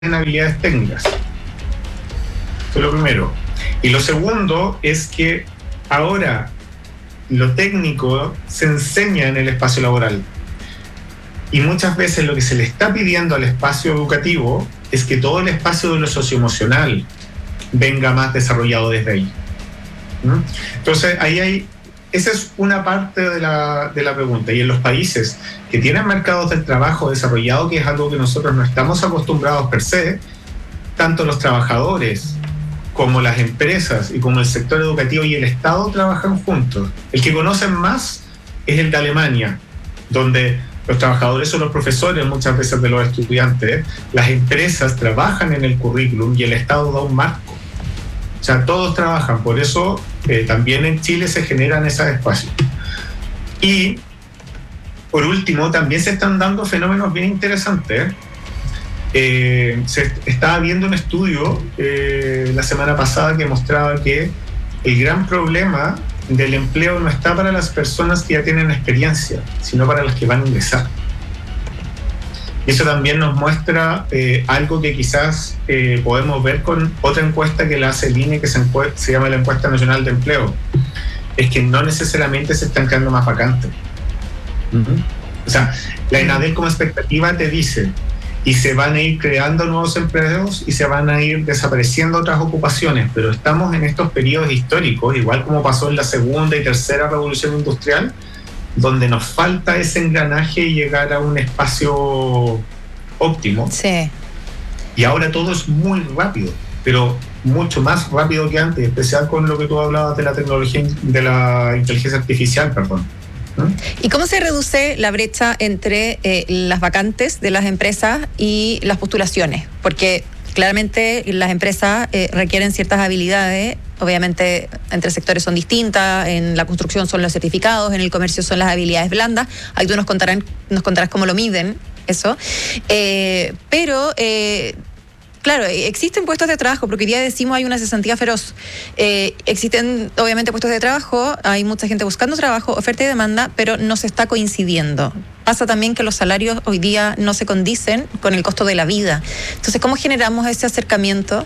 habilidades técnicas. Eso es lo primero. Y lo segundo es que ahora lo técnico se enseña en el espacio laboral. Y muchas veces lo que se le está pidiendo al espacio educativo es que todo el espacio de lo socioemocional venga más desarrollado desde ahí. Entonces, esa es una parte de la pregunta. Y en los países que tienen mercados del trabajo desarrollados, que es algo que nosotros no estamos acostumbrados per se, tanto los trabajadores como las empresas y como el sector educativo y el Estado trabajan juntos. El que conocen más es el de Alemania, donde los trabajadores son los profesores muchas veces de los estudiantes, las empresas trabajan en el currículum y el Estado da un marco. O sea, todos trabajan, por eso también en Chile se generan esos espacios. Y por último, también se están dando fenómenos bien interesantes. Se estaba viendo un estudio la semana pasada que mostraba que el gran problema del empleo no está para las personas que ya tienen experiencia, sino para las que van a ingresar. Y eso también nos muestra algo que quizás podemos ver con otra encuesta que la hace el INE, que se llama la Encuesta Nacional de Empleo. Es que no necesariamente se están creando más vacantes. O sea, la ENADEL como expectativa te dice, y se van a ir creando nuevos empleos y se van a ir desapareciendo otras ocupaciones, pero estamos en estos periodos históricos, igual como pasó en la segunda y tercera revolución industrial, donde nos falta ese engranaje y llegar a un espacio óptimo. Sí. Y ahora todo es muy rápido, pero mucho más rápido que antes, especial con lo que tú hablabas de la tecnología, de la inteligencia artificial, perdón. ¿Y cómo se reduce la brecha entre las vacantes de las empresas y las postulaciones? Porque claramente las empresas requieren ciertas habilidades, obviamente entre sectores son distintas, en la construcción son los certificados, en el comercio son las habilidades blandas, ahí tú nos contarás cómo lo miden eso, pero claro, existen puestos de trabajo, porque hoy día decimos hay una cesantía feroz. Existen obviamente puestos de trabajo, hay mucha gente buscando trabajo, oferta y demanda, pero no se está coincidiendo. Pasa también que los salarios hoy día no se condicen con el costo de la vida. Entonces, ¿cómo generamos ese acercamiento?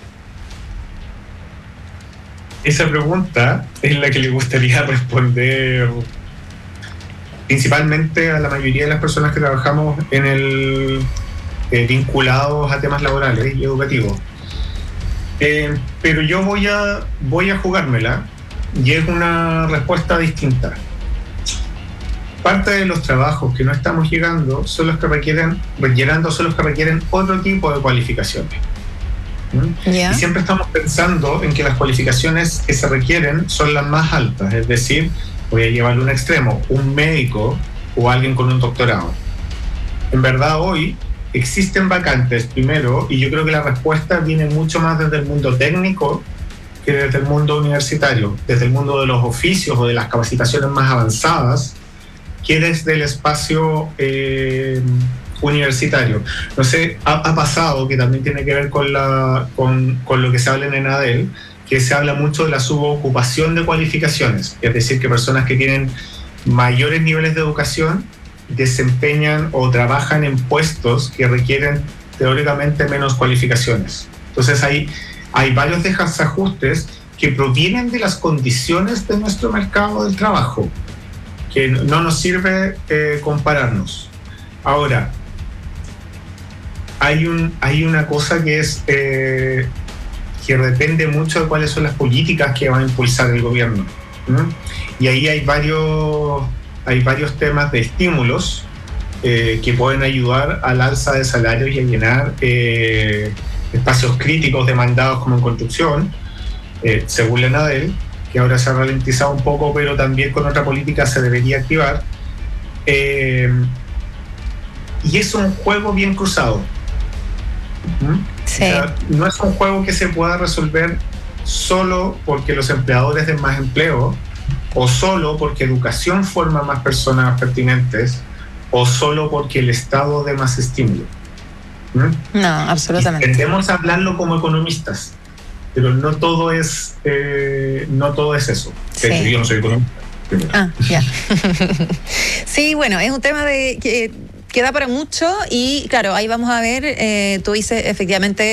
Esa pregunta es la que le gustaría responder principalmente a la mayoría de las personas que trabajamos en el vinculados a temas laborales y educativos. Pero yo voy a jugármela y es una respuesta distinta. Parte de los trabajos que no estamos llegando son los que requieren otro tipo de cualificaciones. Yeah. Y siempre estamos pensando en que las cualificaciones que se requieren son las más altas, es decir, voy a llevarlo a un extremo, un médico o alguien con un doctorado. En verdad hoy existen vacantes primero, y yo creo que la respuesta viene mucho más desde el mundo técnico que desde el mundo universitario, desde el mundo de los oficios o de las capacitaciones más avanzadas, que desde el espacio universitario. No sé, ha pasado, que también tiene que ver con lo que se habla en ENADEL, que se habla mucho de la subocupación de cualificaciones, es decir, que personas que tienen mayores niveles de educación desempeñan o trabajan en puestos que requieren teóricamente menos cualificaciones. Entonces hay varios desajustes que provienen de las condiciones de nuestro mercado del trabajo, que no nos sirve compararnos. Ahora, hay una cosa que es que depende mucho de cuáles son las políticas que va a impulsar el gobierno. Y ahí hay varios temas de estímulos que pueden ayudar al alza de salarios y a llenar espacios críticos demandados como en construcción, según la ENADEL, que ahora se ha ralentizado un poco, pero también con otra política se debería activar. Y es un juego bien cruzado. Sí. O sea, no es un juego que se pueda resolver solo porque los empleadores den más empleo, o solo porque educación forma más personas pertinentes, o solo porque el Estado dé más estímulo. No, absolutamente. Tendemos a hablarlo como economistas, pero no todo es eso. Sí. Yo no soy economista. Ya. Sí, bueno, es un tema que queda para mucho y claro, ahí vamos a ver, tú dices efectivamente